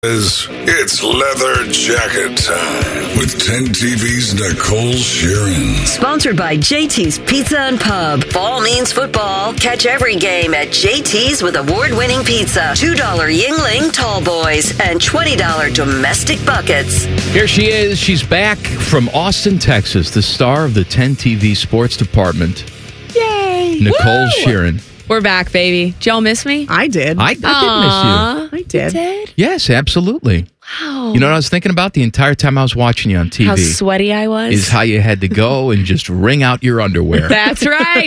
It's leather jacket time with 10TV's Nicole Sheeran. Sponsored by JT's Pizza and Pub. Fall means football. Catch every game at JT's with award-winning pizza, $2 Yingling Tall Boys, and $20 domestic buckets. Here she is. She's back from Austin, Texas, the star of the 10TV Sports Department. Yay! Nicole Sheeran. We're back, baby. Did y'all miss me? I did. I did miss you. I did. You did? Yes, absolutely. Wow. You know what I was thinking about the entire time I was watching you on TV? How sweaty I was. Is how you had to go and just wring out your underwear. That's right.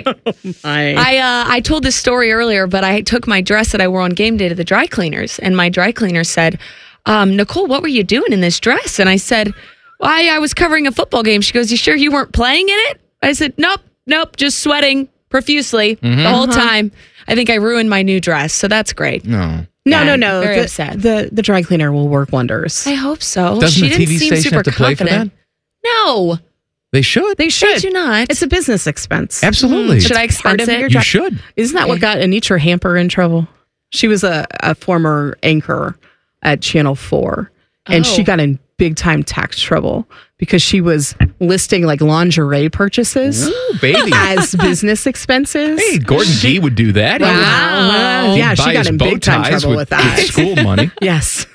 I told this story earlier, but I took my dress that I wore on game day to the dry cleaners, and my dry cleaner said, Nicole, what were you doing in this dress? And I said, well, I was covering a football game. She goes, you sure you weren't playing in it? I said, nope, just sweating profusely the whole time. I think I ruined my new dress, so that's great. No. No. Very upset. The dry cleaner will work wonders. I hope so. Doesn't she the didn't TV seem station super have to play for that? confident. No, They should. They should. they do not. It's a business expense. Absolutely. Should I part expense of your it? You should. Isn't that what got Anitra Hamper in trouble? She was a former anchor at Channel 4, and she got in big time tax trouble because she was listing like lingerie purchases Ooh, baby. as business expenses. Hey, Gordon Gee would do that. He would- Wow. he'd Yeah, buy she got his in bow big time ties trouble with that. school money. Yes.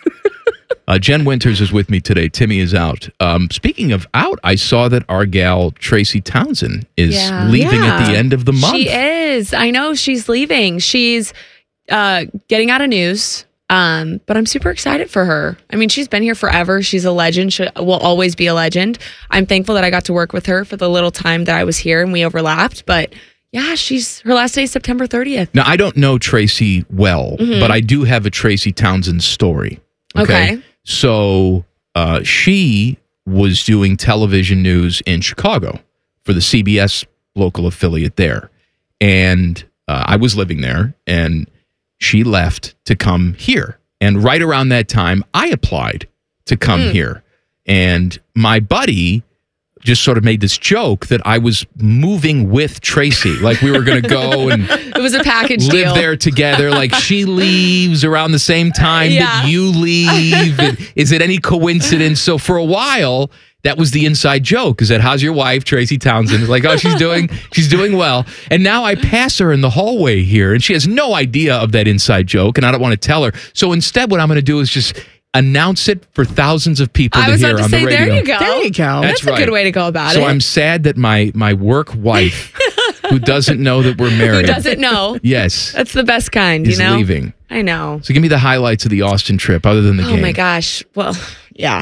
Jen Winters is with me today. Timmy is out. Speaking of out, I saw that our gal Tracy Townsend is leaving at the end of the month. She is. I know she's leaving. She's getting out of news. But I'm super excited for her. I mean, she's been here forever. She's a legend. She will always be a legend. I'm thankful that I got to work with her for the little time that I was here and we overlapped. But yeah, her last day is September 30th. Now, I don't know Tracy well, but I do have a Tracy Townsend story. Okay. So she was doing television news in Chicago for the CBS local affiliate there. And I was living there, and she left to come here. And right around that time, I applied to come here. And my buddy just sort of made this joke that I was moving with Tracy. Like we were going to go and It was a package live deal. there together. Like she leaves around the same time that you leave. And is it any coincidence? So for a while, that was the inside joke. Is that how's your wife, Tracy Townsend? Like, oh, she's doing well. And now I pass her in the hallway here, and she has no idea of that inside joke, and I don't want to tell her. So instead, what I'm going to do is just announce it for thousands of people to hear on the radio. There you go. There you go. That's a good way to go about it. So I'm sad that my work wife, who doesn't know that we're married, Who doesn't know? yes, That's the best kind, is you know? leaving. I know. So give me the highlights of the Austin trip, other than the game. Oh my gosh. Well, yeah.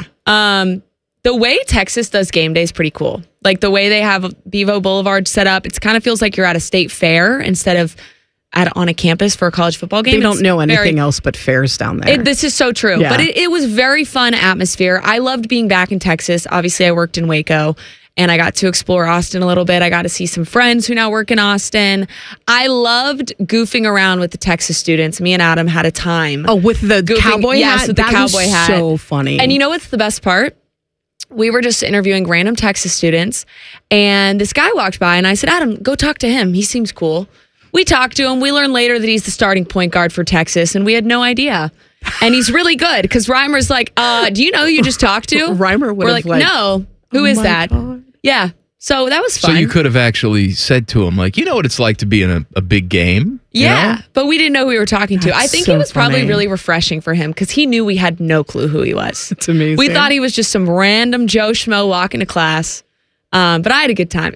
The way Texas does game day is pretty cool. Like the way they have Bevo Boulevard set up, it kind of feels like you're at a state fair instead of on a campus for a college football game. They don't know anything else but fairs down there. This is so true. Yeah. But it was very fun atmosphere. I loved being back in Texas. Obviously, I worked in Waco, and I got to explore Austin a little bit. I got to see some friends who now work in Austin. I loved goofing around with the Texas students. Me and Adam had a time. Oh, with the cowboy hat? Yes, with the that cowboy was hat. so funny. And you know what's the best part? We were just interviewing random Texas students, and this guy walked by, and I said, Adam, go talk to him. He seems cool. We talked to him. We learned later that he's the starting point guard for Texas, and we had no idea. And he's really good, because Reimer's like, do you know who you just talked to? Reimer would We're have like, no, who is my that? God. Yeah. So that was fun. So you could have actually said to him, like, you know what it's like to be in a big game? you Yeah, know? but we didn't know who we were talking to. That's I think so it was probably funny. really refreshing for him because he knew we had no clue who he was. It's amazing. We thought he was just some random Joe Schmo walking to class. But I had a good time.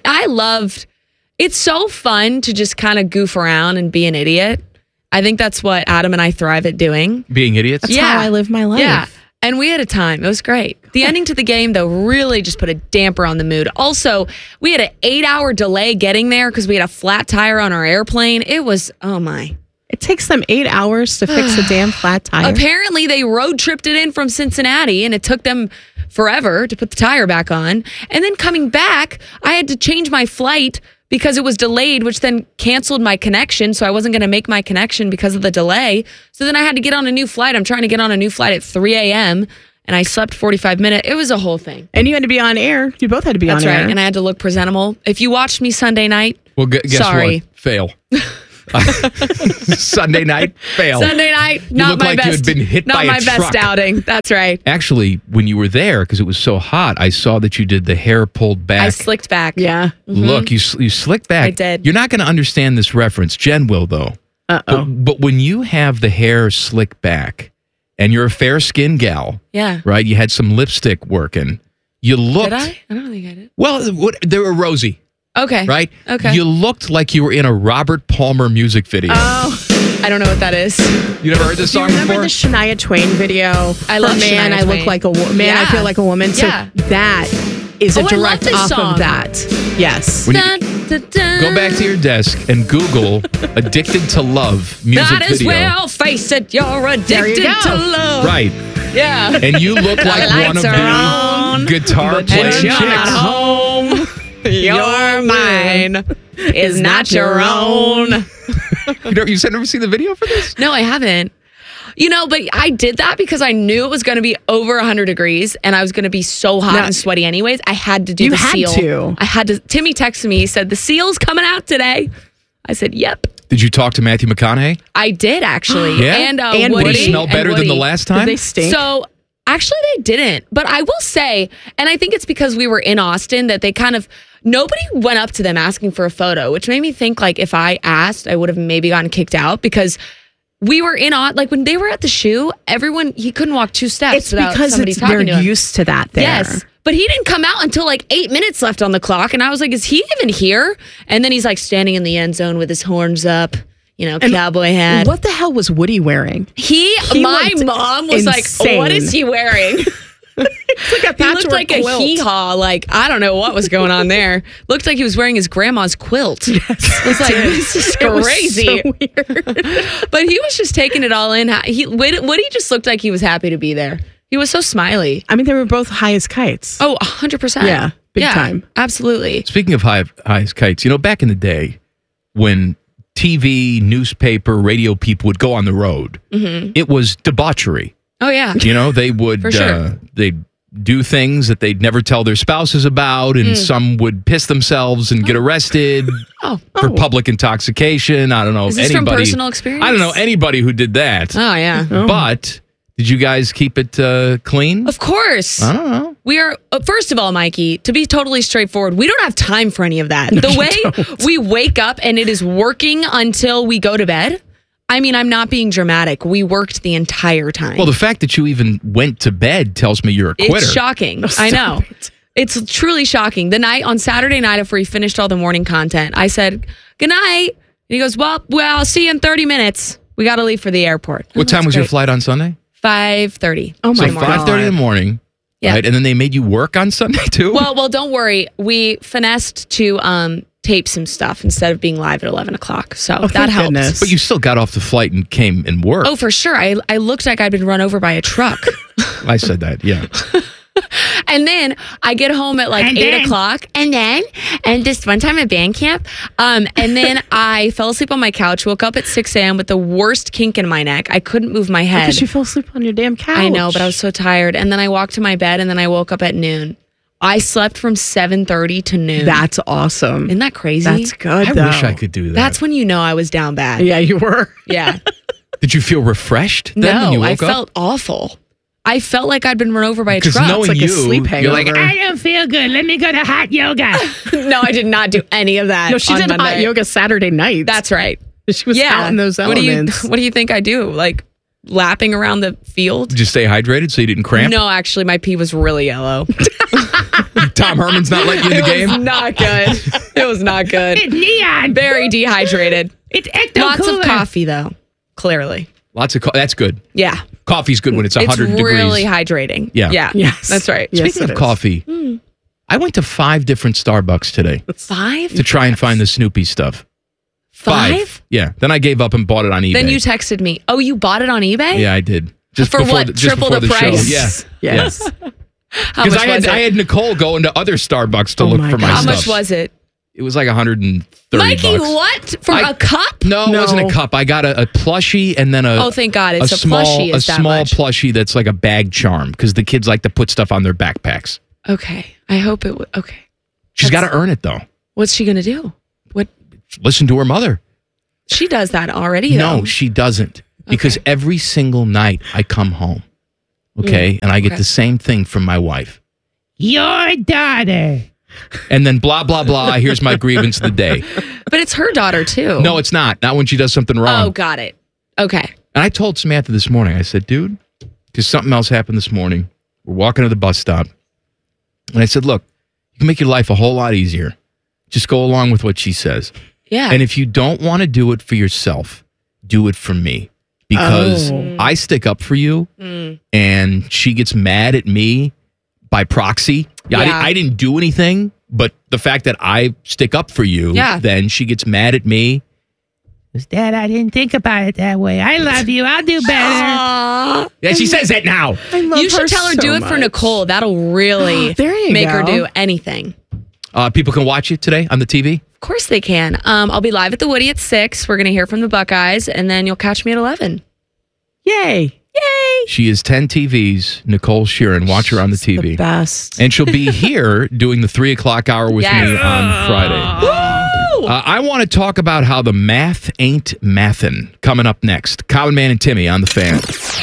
It's so fun to just kind of goof around and be an idiot. I think that's what Adam and I thrive at doing. Being idiots? That's how I live my life. Yeah. And we had a time. It was great. The ending to the game, though, really just put a damper on the mood. Also, we had an 8-hour delay getting there because we had a flat tire on our airplane. It was, oh my. It takes them 8 hours to fix a damn flat tire. Apparently, they road tripped it in from Cincinnati, and it took them forever to put the tire back on. And then coming back, I had to change my flight because it was delayed, which then canceled my connection. So I wasn't going to make my connection because of the delay. So then I had to get on a new flight. I'm trying to get on a new flight at 3 a.m. and I slept 45 minutes. It was a whole thing. And you had to be on air. You both had to be That's on air. right. And I had to look presentable. If you watched me Sunday night, Well, guess sorry. what? Fail. Sunday night, fail. Sunday night, You not look my like best. you had been hit not by a my best truck. outing. That's right. Actually, when you were there, because it was so hot, I saw that you did the hair pulled back. I slicked back. Yeah. Look, you slicked back. I did. You're not going to understand this reference. Jen will, though. Uh-oh. But when you have the hair slicked back and you're a fair-skinned gal, Yeah. right? You had some lipstick working. You looked... Did I? I don't think I did. Well, they were rosy, Okay. right? Okay. You looked like you were in a Robert Palmer music video. I don't know what that is. You never heard this Do you song remember before? the Shania Twain video? I love Man, Shania I look Twain. like a woman. Man, I Yeah. feel like a woman. So Yeah. that is Oh, a I love direct this off song. of that. Yes. When you- Dun, dun, dun. Go back to your desk and Google "Addicted to Love" music That is video. well, face it, you're There addicted you go. to love. Right. Yeah. And you look like The one of lights are the on, guitar And playing you're not chicks. home. Your mine is not your own. You said never seen the video for this? No, I haven't. You know, but I did that because I knew it was going to be over 100 degrees and I was going to be so hot No. and sweaty anyways. I had to do You the had seal. to. I had to. Timmy texted me. He said, the seal's coming out today. I said, yep. Did you talk to Matthew McConaughey? I did actually. Yeah? And, And Woody. Did he smell and better than the Woody. last Did time? they stink? So actually, they didn't. But I will say, and I think it's because we were in Austin that they kind of nobody went up to them asking for a photo, which made me think like if I asked, I would have maybe gotten kicked out because we were in like when they were at the shoe, everyone he couldn't walk 2 steps it's without because somebody they're talking to him. used to that there. Yes. But he didn't come out until like 8 minutes left on the clock. And I was like, is he even here? And then he's like standing in the end zone with his horns up, you know, cowboy hat. What the hell was Woody wearing? He my looked mom was insane. like, what is he wearing? It's like a He looked like a hee-haw. Like, I don't know what was going on there. Looked like he was wearing his grandma's quilt. Yes. It was like, this is crazy. So weird. But he was just taking it all in. Woody just looked like he was happy to be there. He was so smiley. I mean, they were both high as kites. Oh, 100%. Yeah, big time. Absolutely. Speaking of high as kites, back in the day when TV, newspaper, radio people would go on the road, it was debauchery. Oh, yeah. They would For sure. they'd do things that they'd never tell their spouses about, and some would piss themselves and get arrested for public intoxication. I don't know. Is this from personal experience? I don't know anybody who did that. Oh, yeah. But did you guys keep it clean? Of course. I don't know. We are, first of all, Mikey, to be totally straightforward, we don't have time for any of that. The way we wake up and it is working until we go to bed. I mean, I'm not being dramatic. We worked the entire time. Well, the fact that you even went to bed tells me you're a quitter. It's shocking. I know. It's truly shocking. On Saturday night after we finished all the morning content, I said, good night. And he goes, well, I'll see you in 30 minutes. We got to leave for the airport. What time was your flight on Sunday? 5:30. Oh my So God. 5:30 in the morning, Yeah. right? And then they made you work on Sunday too? Well, don't worry. We finessed to tape some stuff instead of being live at 11 o'clock. So that thank helped. goodness. But you still got off the flight and came and worked. Oh, for sure. I looked like I'd been run over by a truck. I said that, yeah. And then I get home at like 8 o'clock. And this one time at band camp. And then I fell asleep on my couch, woke up at 6 a.m. with the worst kink in my neck. I couldn't move my head. Because you fell asleep on your damn couch. I know, but I was so tired. And then I walked to my bed and then I woke up at noon. I slept from 7:30 to noon. That's awesome. Isn't that crazy? That's good, I though. wish I could do that. That's when you know I was down bad. Yeah, you were. Yeah. Did you feel refreshed then when you No, I woke up? felt awful. I felt like I'd been run over by a Because truck. knowing like a you, sleep you're like, hangover. "Ah, I don't feel good. Let me go to hot yoga. No, I did not do any of that. No, she on did hot Monday. yoga Saturday night. That's right. She was out in those elements. What do you think I do? Like lapping around the field? did you stay hydrated so you didn't cramp? No, actually, my pee was really yellow. Tom Herman's not letting you in the It was game? not good. It was not good. It's neon. Very dehydrated. It's ecto Lots cooler. of coffee, though. Clearly. Lots of that's good. Yeah. Coffee's good when it's 100 It's degrees. really hydrating. Yeah. Yeah. Yes. That's right. Yes, Speaking it of is. coffee, I went to 5 different Starbucks today 5? to try and find the Snoopy stuff. 5? Yeah. Then I gave up and bought it on eBay. Then you texted me. Oh, you bought it on eBay? Yeah, I did. Just For before what? The, just Triple before the the price? show. Yeah. Yes. How Because much was it? I had Nicole going to other Starbucks to Oh look my for my God. How stuff. much was it? It was like 130 Mikey, bucks. what? For I- a cup? No, it wasn't a cup. I got a plushie and then a Oh, thank God. It's a small plushie is that small much. plushie that's like a bag charm because the kids like to put stuff on their backpacks. Okay. I hope it would. Okay. She's got to earn it though. What's she going to do? What? Listen to her mother. She does that already, though. No, she doesn't. Because every single night I come home, and I get the same thing from my wife. Your daughter. And then blah, blah, blah. Here's my grievance of the day. But it's her daughter, too. No, it's not. Not when she does something wrong. Oh, got it. Okay. And I told Samantha this morning, I said, dude, because something else happened this morning. We're walking to the bus stop. And I said, look, you can make your life a whole lot easier. Just go along with what she says. Yeah. And if you don't want to do it for yourself, do it for me. Because I stick up for you and she gets mad at me by proxy. Yeah. I didn't do anything, but the fact that I stick up for you, then she gets mad at me. Dad, I didn't think about it that way. I love you. I'll do better. Yeah, she says that now. You should tell her, do it for Nicole. That'll really make her do anything. People can watch it today on the TV? Of course they can. I'll be live at the Woody at 6. We're going to hear from the Buckeyes, and then you'll catch me at 11. Yay. Yay. She is 10 TVs, Nicole Sheeran. Watch her on the TV. The best. And she'll be here doing the 3 o'clock hour with me on Friday. I want to talk about how the math ain't mathin'. Coming up next. Common Man and Timmy on the Fan.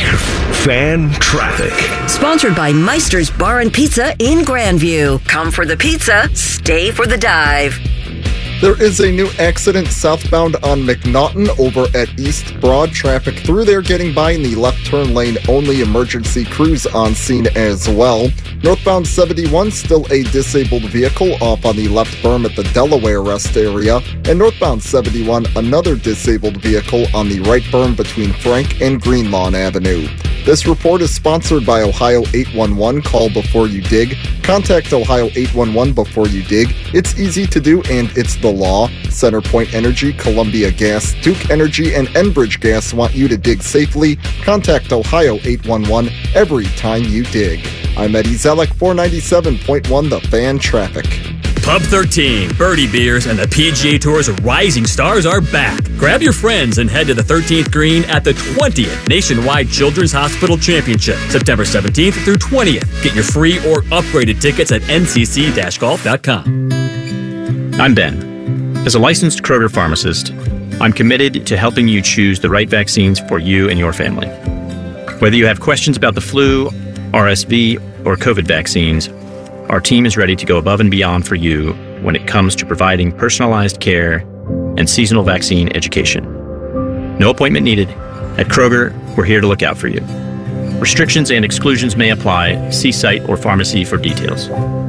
Fan Traffic. Sponsored by Meister's Bar and Pizza in Grandview. Come for the pizza, stay for the dive. There is a new accident southbound on McNaughton over at East Broad. Traffic through there getting by in the left turn lane only. Emergency crews on scene as well. Northbound 71, still a disabled vehicle off on the left berm at the Delaware Rest area. And northbound 71, another disabled vehicle on the right berm between Frank and Greenlawn Avenue. This report is sponsored by Ohio 811. Call before you dig. Contact Ohio 811 before you dig. It's easy to do and it's the law. CenterPoint Energy, Columbia Gas, Duke Energy, and Enbridge Gas want you to dig safely. Contact Ohio 811 every time you dig. I'm Eddie Zellick, 497.1 The Fan Traffic. Pub 13, Birdie Beers, and the PGA Tour's rising stars are back. Grab your friends and head to the 13th green at the 20th Nationwide Children's Hospital Championship, September 17th through 20th. Get your free or upgraded tickets at ncc-golf.com. I'm Ben. As a licensed Kroger pharmacist, I'm committed to helping you choose the right vaccines for you and your family. Whether you have questions about the flu, RSV, or COVID vaccines, our team is ready to go above and beyond for you when it comes to providing personalized care and seasonal vaccine education. No appointment needed. At Kroger, we're here to look out for you. Restrictions and exclusions may apply. See site or pharmacy for details.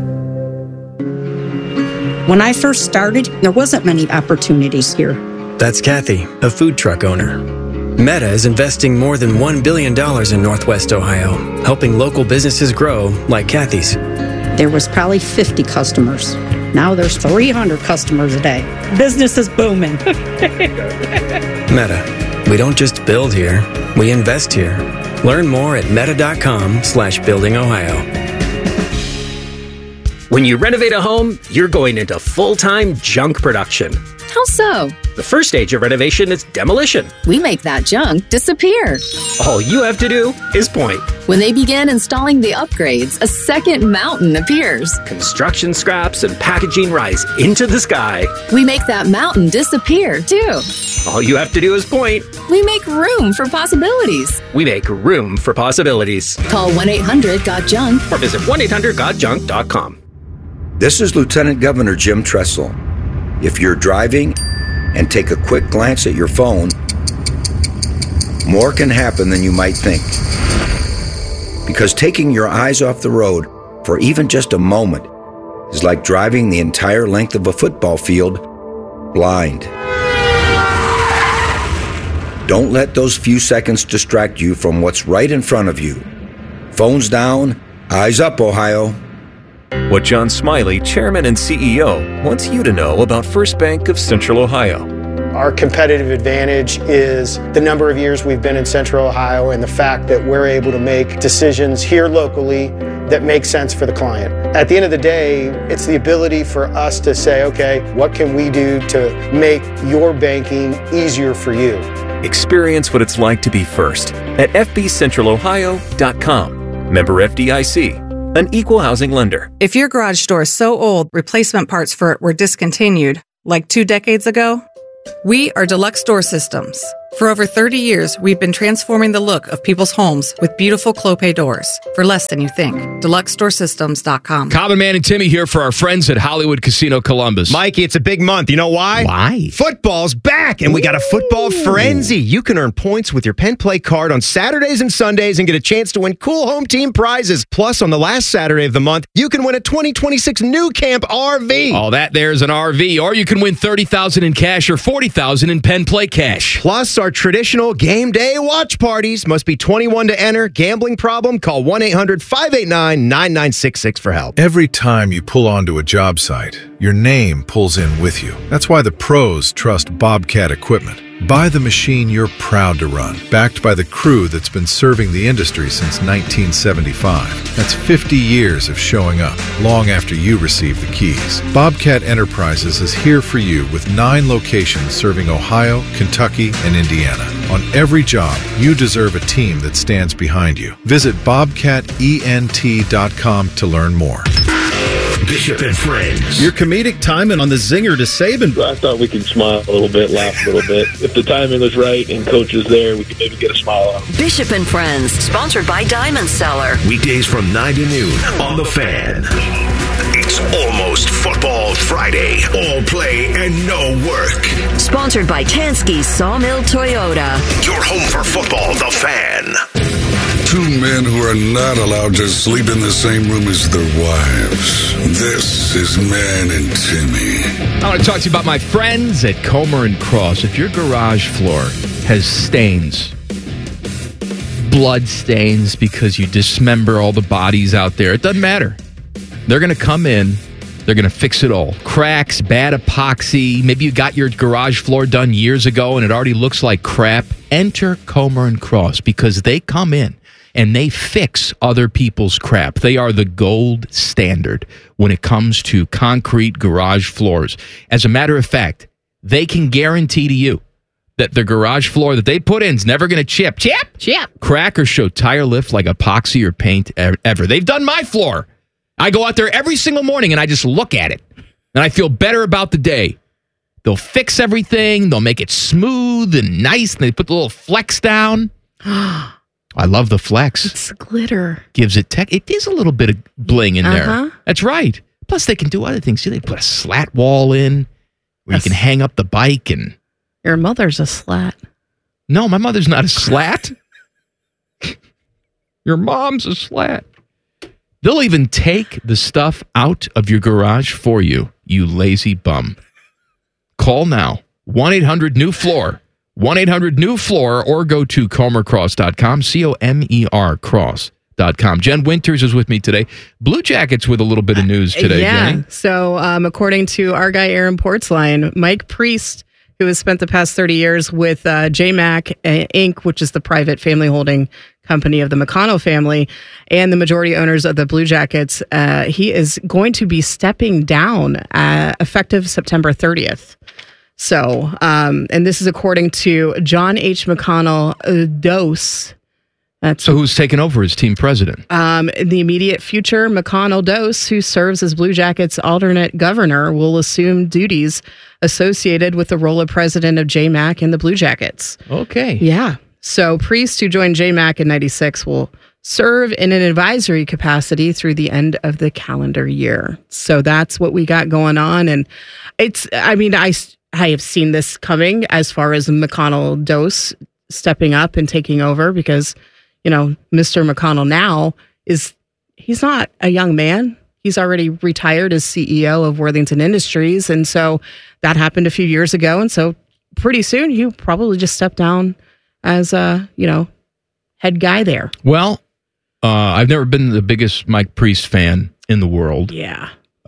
When I first started, there wasn't many opportunities here. That's Kathy, a food truck owner. Meta is investing more than $1 billion in Northwest Ohio, helping local businesses grow like Kathy's. There was probably 50 customers. Now there's 300 customers a day. Business is booming. Meta. We don't just build here, we invest here. Learn more at meta.com/buildingohio. When you renovate a home, you're going into full-time junk production. How so? The first stage of renovation is demolition. We make that junk disappear. All you have to do is point. When they begin installing the upgrades, a second mountain appears. Construction scraps and packaging rise into the sky. We make that mountain disappear, too. All you have to do is point. We make room for possibilities. We make room for possibilities. Call 1-800-GOT-JUNK or visit 1-800-GOT-JUNK.com. This is Lieutenant Governor Jim Tressel. If you're driving and take a quick glance at your phone, more can happen than you might think. Because taking your eyes off the road for even just a moment is like driving the entire length of a football field blind. Don't let those few seconds distract you from what's right in front of you. Phones down, eyes up, Ohio. What John Smiley, Chairman and CEO, wants you to know about First Bank of Central Ohio. Our competitive advantage is the number of years we've been in Central Ohio and the fact that we're able to make decisions here locally that make sense for the client. At the end of the day, it's the ability for us to say, okay, what can we do to make your banking easier for you? Experience what it's like to be first at fbcentralohio.com. Member FDIC. An equal housing lender. If your garage door is so old, replacement parts for it were discontinued, like 2 decades ago, We are Deluxe Door Systems. For over 30 years, we've been transforming the look of people's homes with beautiful Clopay doors for less than you think. DeluxeDoorSystems.com. Common Man and Timmy here for our friends at Hollywood Casino Columbus. Mikey, it's a big month. You know why? Why? Football's back, and we got a football frenzy. You can earn points with your Penn Play card on Saturdays and Sundays and get a chance to win cool home team prizes. Plus, on the last Saturday of the month, you can win a 2026 New Camp RV. All that there's an RV, or you can win $30,000 in cash or $40,000 in Penn Play cash. Plus, our traditional game day watch parties. Must be 21 to enter. Gambling problem? Call 1-800-589-9966 for help. Every time you pull onto a job site, your name pulls in with you. That's why the pros trust Bobcat equipment. Buy the machine you're proud to run, backed by the crew that's been serving the industry since 1975. That's 50 years of showing up, long after you receive the keys. Bobcat Enterprises is here for you with 9 locations serving Ohio, Kentucky, and Indiana. On every job, you deserve a team that stands behind you. Visit BobcatENT.com to learn more. Bishop and Friends. Your comedic timing on the zinger to Saban. I thought we could smile a little bit, laugh a little bit. If the timing was right and coach was there, we could maybe get a smile out. Bishop and Friends, sponsored by Diamond Seller. Weekdays from 9 to noon on The Fan. It's almost Football Friday. All play and no work. Sponsored by Tansky Sawmill Toyota. Your home for football, The Fan. 2 men who are not allowed to sleep in the same room as their wives. This is Man and Timmy. I want to talk to you about my friends at Comer & Cross. If your garage floor has stains, blood stains because you dismember all the bodies out there, it doesn't matter. They're going to come in. They're going to fix it all. Cracks, bad epoxy. Maybe you got your garage floor done years ago and it already looks like crap. Enter Comer & Cross because they come in and they fix other people's crap. They are the gold standard when it comes to concrete garage floors. As a matter of fact, they can guarantee to you that the garage floor that they put in is never going to chip, crack, or show tire lift like epoxy or paint ever. They've done my floor. I go out there every single morning and I just look at it and I feel better about the day. They'll fix everything. They'll make it smooth and nice. And they put the little flex down. I love the flex. It's glitter. Gives it tech. It is a little bit of bling in there. That's right. Plus, they can do other things too. They put a slat wall in where you can hang up the bike. And your mother's a slat. No, my mother's not a slat. Your mom's a slat. They'll even take the stuff out of your garage for you, you lazy bum. Call now. 1-800-NEW-FLOOR. 1-800-NEW-FLOOR or go to comercross.com, C-O-M-E-R cross.com. Jen Winters is with me today. Blue Jackets with a little bit of news today, Jenny. So according to our guy Aaron Portzline, Mike Priest, who has spent the past 30 years with JMac Inc., which is the private family holding company of the McConnell family and the majority owners of the Blue Jackets, he is going to be stepping down effective September 30th. So, and this is according to John H. McConnell Dose. So who's taking over as team president? In the immediate future, McConnell Dose, who serves as Blue Jackets' alternate governor, will assume duties associated with the role of president of JMac and the Blue Jackets. Okay. Yeah. So Priest, who joined JMac in 96, will serve in an advisory capacity through the end of the calendar year. So that's what we got going on. And it's, I mean, I have seen this coming as far as McConnell Dose stepping up and taking over because, you know, Mr. McConnell now he's not a young man. He's already retired as CEO of Worthington Industries. And so that happened a few years ago. And so pretty soon he'll probably just step down as a, head guy there. Well, I've never been the biggest Mike Priest fan in the world. Yeah.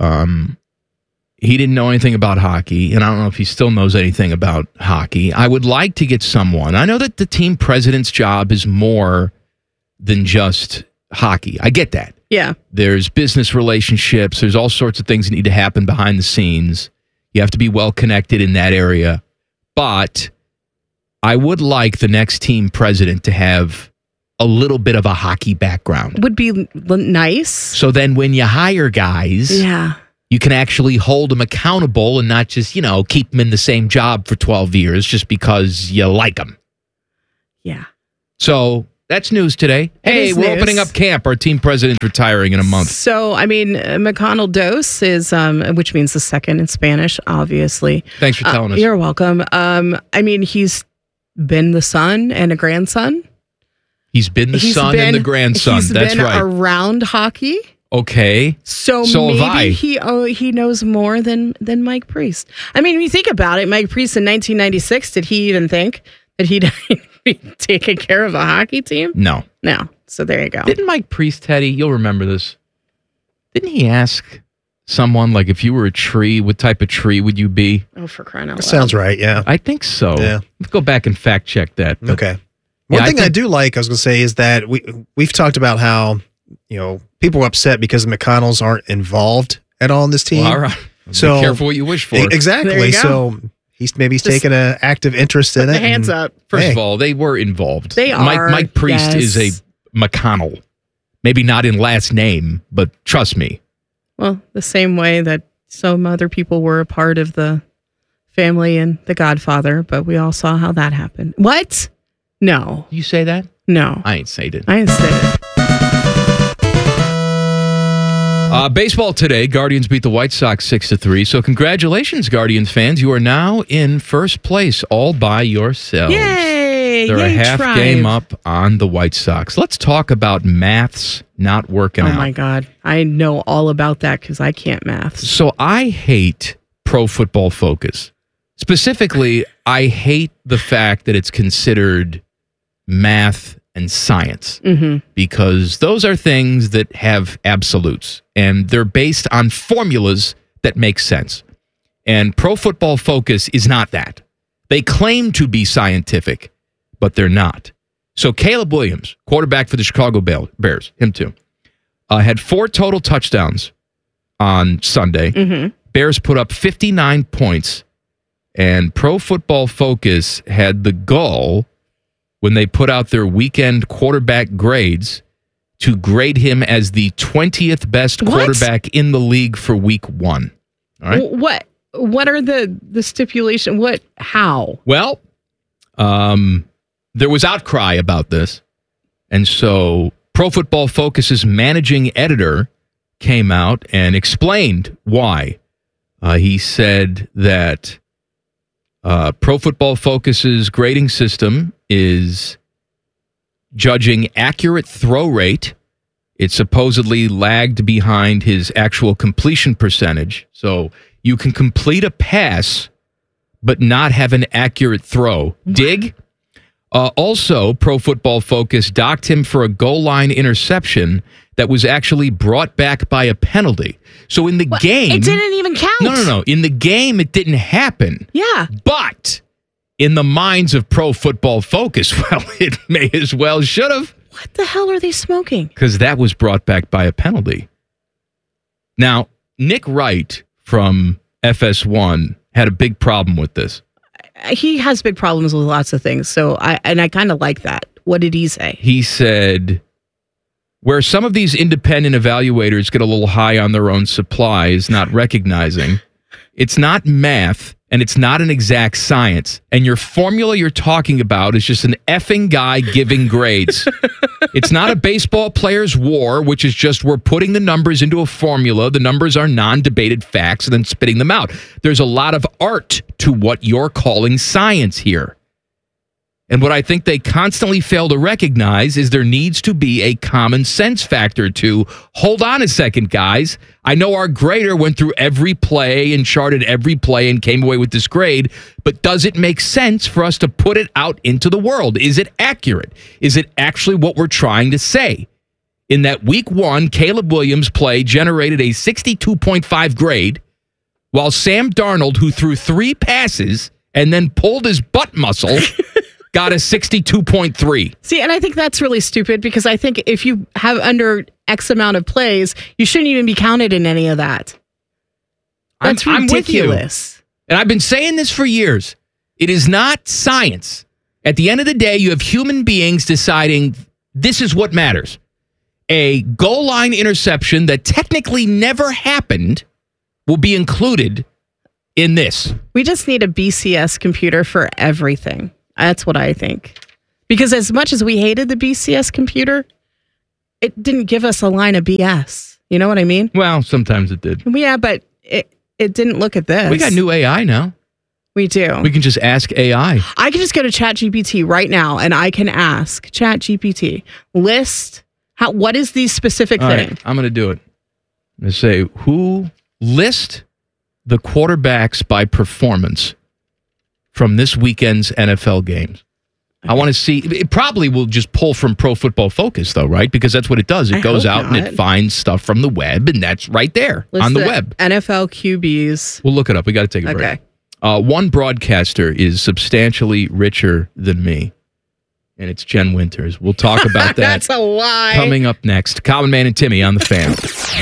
He didn't know anything about hockey, and I don't know if he still knows anything about hockey. I would like to get someone. I know that the team president's job is more than just hockey. I get that. Yeah. There's business relationships. There's all sorts of things that need to happen behind the scenes. You have to be well connected in that area. But I would like the next team president to have a little bit of a hockey background. Would be nice. So then when you hire guys, you can actually hold them accountable and not just, keep them in the same job for 12 years just because you like them. Yeah. So that's news today. Hey, we're opening up camp. Our team president's retiring in a month. So, McConnell Dos is, which means the second in Spanish, obviously. Thanks for telling us. You're welcome. He's been the son and a grandson. He's been the son and the grandson. That's right. He's been around hockey. Okay. So maybe he knows more than Mike Priest. When you think about it, Mike Priest in 1996, did he even think that he'd be taking care of a hockey team? No. So there you go. Didn't Mike Priest, Teddy, you'll remember this, didn't he ask someone, like, if you were a tree, what type of tree would you be? Oh, for crying out loud. Sounds right, yeah. I think so. Yeah. Let's go back and fact check that. Okay. One thing I do like, I was going to say, is that we've talked about how, people are upset because the McConnells aren't involved at all in this team. Well, all right. So be careful what you wish for. Exactly. So he's taken an active interest in it. Hands up. First of all, they were involved. They are. Mike Priest is a McConnell. Maybe not in last name, but trust me. Well, the same way that some other people were a part of the family in The Godfather, but we all saw how that happened. What? No. You say that? No. I ain't say it. I ain't say it. Baseball today, Guardians beat the White Sox 6-3. So congratulations, Guardians fans. You are now in first place all by yourselves. Yay! They're a half game up on the White Sox. Let's talk about maths not working out. Oh, my God. I know all about that because I can't math. So I hate Pro Football Focus. Specifically, I hate the fact that it's considered math and science, because those are things that have absolutes, and they're based on formulas that make sense. And Pro Football Focus is not that. They claim to be scientific, but they're not. So Caleb Williams, quarterback for the Chicago Bears, him too, had 4 total touchdowns on Sunday. Bears put up 59 points, and Pro Football Focus had the goal, when they put out their weekend quarterback grades, to grade him as the 20th best quarterback in the league for week 1. All right. What are the stipulation? How? Well, there was outcry about this. And so Pro Football Focus's managing editor came out and explained why. He said that Pro Football Focus's grading system is judging accurate throw rate. It supposedly lagged behind his actual completion percentage. So you can complete a pass, but not have an accurate throw. Dig? Also, Pro Football Focus docked him for a goal line interception that was actually brought back by a penalty. So in the game... It didn't even count. No. In the game, it didn't happen. Yeah. But in the minds of Pro Football Focus, well, it may as well should have. What the hell are they smoking? Because that was brought back by a penalty. Now, Nick Wright from FS1 had a big problem with this. He has big problems with lots of things, so I kind of like that. What did he say? He said, where some of these independent evaluators get a little high on their own supply is not recognizing it's not math and it's not an exact science. And your formula you're talking about is just an effing guy giving grades. It's not a baseball player's war, which is just we're putting the numbers into a formula. The numbers are non-debated facts and then spitting them out. There's a lot of art to what you're calling science here. And what I think they constantly fail to recognize is there needs to be a common sense factor to, hold on a second, guys. I know our grader went through every play and charted every play and came away with this grade, but does it make sense for us to put it out into the world? Is it accurate? Is it actually what we're trying to say? In that week 1, Caleb Williams' play generated a 62.5 grade, while Sam Darnold, who threw 3 passes and then pulled his butt muscle, got a 62.3. See, and I think that's really stupid because I think if you have under X amount of plays, you shouldn't even be counted in any of that. That's ridiculous. And I've been saying this for years. It is not science. At the end of the day, you have human beings deciding this is what matters. A goal line interception that technically never happened will be included in this. We just need a BCS computer for everything. That's what I think. Because as much as we hated the BCS computer, it didn't give us a line of BS. You know what I mean? Well, sometimes it did. Yeah, but it didn't look at this. We got new AI now. We do. We can just ask AI. I can just go to ChatGPT right now and I can ask ChatGPT, what is the specific thing? Right, I'm going to do it. I'm going to say, who list the quarterbacks by performance from this weekend's NFL games? Okay. I want to see. It probably will just pull from Pro Football Focus, though, right? Because that's what it does. It goes out and it finds stuff from the web, and that's right there on the web. NFL QBs. We'll look it up. We got to take a break. One broadcaster is substantially richer than me, and it's Jen Winters. We'll talk about that. That's a lie. Coming up next. Common Man and Timmy on The Fan.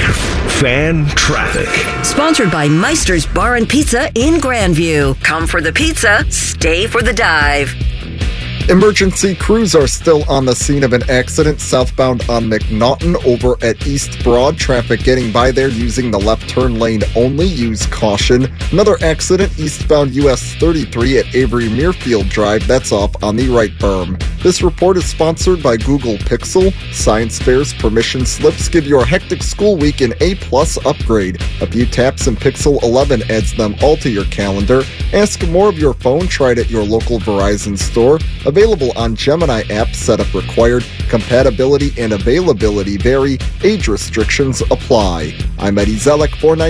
Fan Traffic. Sponsored by Meister's Bar and Pizza in Grandview. Come for the pizza, stay for the dive. Emergency crews are still on the scene of an accident southbound on McNaughton over at East Broad. Traffic getting by there using the left turn lane only. Use caution. Another accident eastbound US 33 at Avery Muirfield Drive. That's off on the right berm. This report is sponsored by Google Pixel. Science fairs, permission slips give your hectic school week an A+ upgrade. A few taps and Pixel 11 adds them all to your calendar. Ask more of your phone. Try it at your local Verizon store. Available on Gemini app. Setup required. Compatibility and availability vary. Age restrictions apply. I'm Eddie Zellick,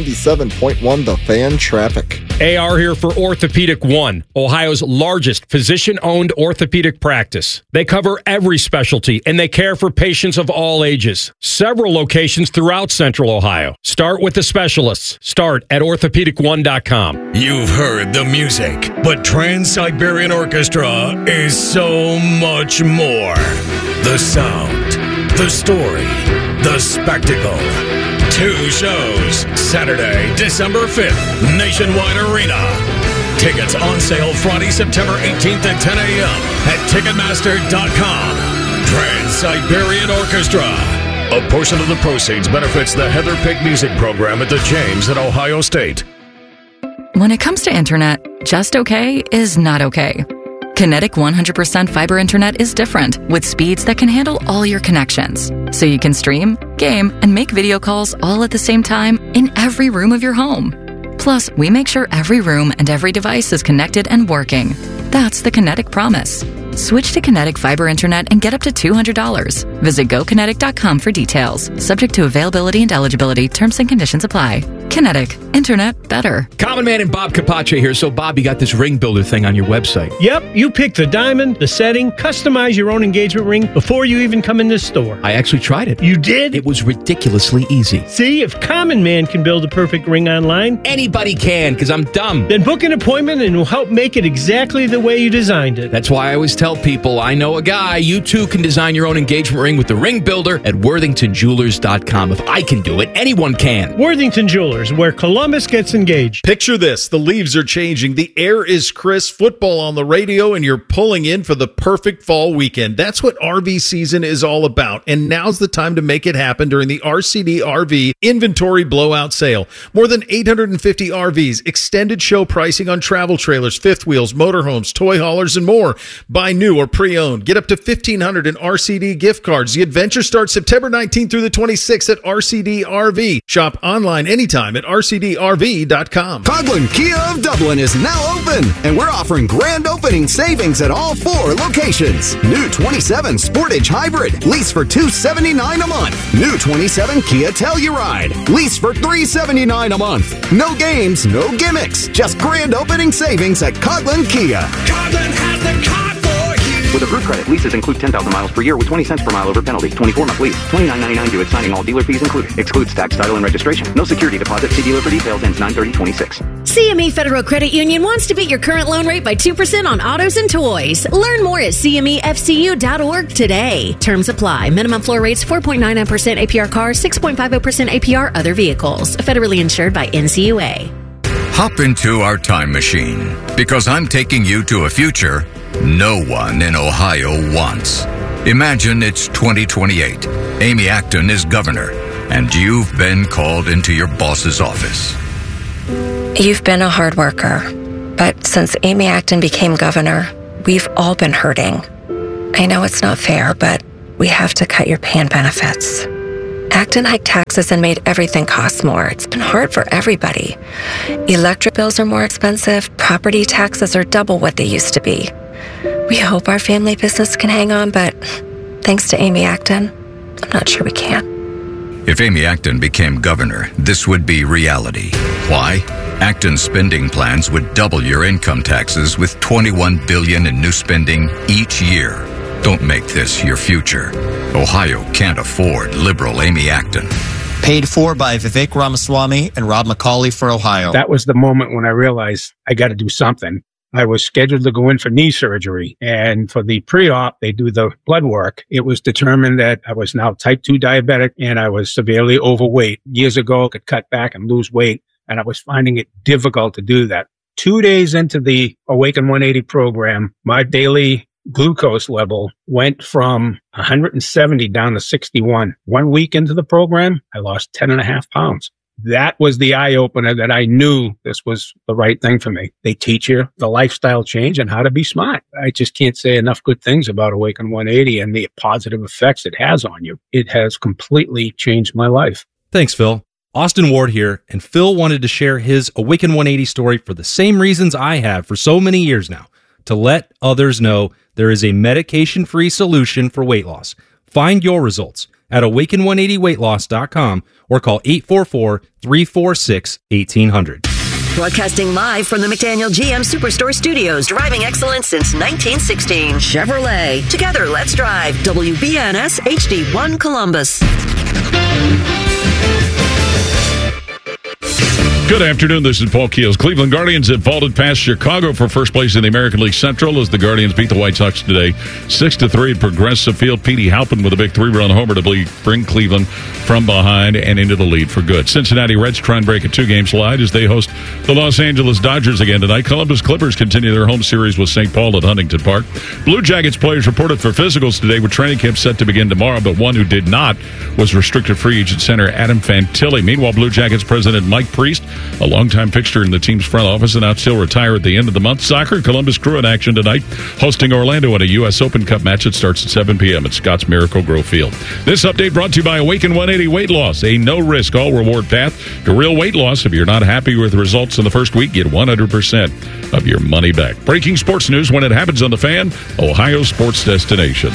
497.1 The Fan Traffic. AR here for Orthopedic One, Ohio's largest physician-owned orthopedic practice. They cover every specialty, and they care for patients of all ages. Several locations throughout Central Ohio. Start with the specialists. Start at orthopedic1.com. You've heard the music, but Trans-Siberian Orchestra is so much more. The sound, the story, the spectacle. 2 shows, Saturday, December 5th, Nationwide Arena. Tickets on sale Friday, September 18th at 10 a.m. at Ticketmaster.com. Trans-Siberian Orchestra. A portion of the proceeds benefits the Heather Pick Music Program at the James at Ohio State. When it comes to internet, just okay is not okay. Kinetic 100% fiber internet is different, with speeds that can handle all your connections. So you can stream, game, and make video calls all at the same time in every room of your home. Plus, we make sure every room and every device is connected and working. That's the Kinetic promise. Switch to Kinetic fiber internet and get up to $200. Visit GoKinetic.com for details. Subject to availability and eligibility. Terms and conditions apply. Kinetic. Internet better. Common Man and Bob Capace here. So, Bob, you got this ring builder thing on your website. Yep. You pick the diamond, the setting, customize your own engagement ring before you even come in this store. I actually tried it. You did? It was ridiculously easy. See, if Common Man can build a perfect ring online, anybody can, because I'm dumb. Then book an appointment and we'll help make it exactly the way you designed it. That's why I always tell people, I know a guy. You too can design your own engagement ring with the ring builder at worthingtonjewelers.com. If I can do it, anyone can. Worthington Jewelers, where Columbus gets engaged. Picture this. The leaves are changing. The air is crisp. Football on the radio, and you're pulling in for the perfect fall weekend. That's what RV season is all about. And now's the time to make it happen during the RCD RV Inventory Blowout Sale. More than 850 RVs, extended show pricing on travel trailers, fifth wheels, motorhomes, toy haulers, and more. Buy new or pre-owned. Get up to $1,500 in RCD gift cards. The adventure starts September 19th through the 26th at RCD RV. Shop online anytime at rcdrv.com. Coghlan Kia of Dublin is now open, and we're offering grand opening savings at all 4 locations. New 27 Sportage Hybrid, lease for $279 a month. New 27 Kia Telluride, lease for $379 a month. No games, no gimmicks, just grand opening savings at Coghlan Kia. Coghlan has the car for you. With approved credit, leases include 10,000 miles per year with 20 cents per mile over penalty. 24-month lease. $29.99 due at signing. All dealer fees included. Excludes tax, title, and registration. No security deposit. See dealer for details. Ends 9/30/26. CME Federal Credit Union wants to beat your current loan rate by 2% on autos and toys. Learn more at CMEFCU.org today. Terms apply. Minimum floor rates 4.99% APR cars, 6.50% APR other vehicles. Federally insured by NCUA. Hop into our time machine, because I'm taking you to a future no one in Ohio wants. Imagine it's 2028. Amy Acton is governor, and you've been called into your boss's office. You've been a hard worker, but since Amy Acton became governor, we've all been hurting. I know it's not fair, but we have to cut your PAN benefits. Acton hiked taxes and made everything cost more. It's been hard for everybody. Electric bills are more expensive. Property taxes are double what they used to be. We hope our family business can hang on, but thanks to Amy Acton, I'm not sure we can. If Amy Acton became governor, this would be reality. Why? Acton's spending plans would double your income taxes with $21 billion in new spending each year. Don't make this your future. Ohio can't afford liberal Amy Acton. Paid for by Vivek Ramaswamy and Rob McCauley for Ohio. That was the moment when I realized I got to do something. I was scheduled to go in for knee surgery, and for the pre-op, they do the blood work. It was determined that I was now type 2 diabetic and I was severely overweight. Years ago, I could cut back and lose weight, and I was finding it difficult to do that. 2 days into the Awaken 180 program, my daily glucose level went from 170 down to 61. 1 week into the program, I lost 10.5 pounds. That was the eye-opener that I knew this was the right thing for me. They teach you the lifestyle change and how to be smart. I just can't say enough good things about Awaken 180 and the positive effects it has on you. It has completely changed my life. Thanks, Phil. Austin Ward here, and Phil wanted to share his Awaken 180 story for the same reasons I have for so many years now, to let others know there is a medication-free solution for weight loss. Find your results at awaken180weightloss.com or call 844-346-1800. Broadcasting live from the McDaniel GM Superstore Studios, driving excellence since 1916. Chevrolet. Together, let's drive. WBNS HD1 Columbus. Good afternoon. This is Paul Keels. Cleveland Guardians have vaulted past Chicago for first place in the American League Central as the Guardians beat the White Sox today 6-3 at Progressive Field. Petey Halpin with a big 3-run homer to bring Cleveland from behind and into the lead for good. Cincinnati Reds try and break a 2-game slide as they host the Los Angeles Dodgers again tonight. Columbus Clippers continue their home series with St. Paul at Huntington Park. Blue Jackets players reported for physicals today with training camp set to begin tomorrow, but one who did not was restricted free agent center Adam Fantilli. Meanwhile, Blue Jackets president Mike Priest, a longtime fixture in the team's front office, announced he'll retire at the end of the month. Soccer, Columbus Crew in action tonight, hosting Orlando in a U.S. Open Cup match that starts at 7 p.m. at Scott's Miracle Grow Field. This update brought to you by Awaken 180 Weight Loss, a no-risk, all-reward path to real weight loss. If you're not happy with the results in the first week, get 100% of your money back. Breaking sports news when it happens on The Fan, Ohio sports destination.